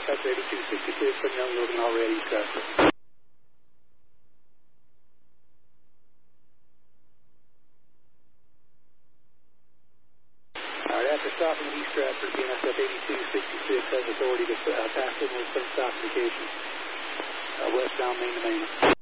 That's 8266 from Young Logan already, traffic. Alright, after stopping at East Stratford, BNSF 8266 has authority to pass signals from stop indication. Westbound main to main.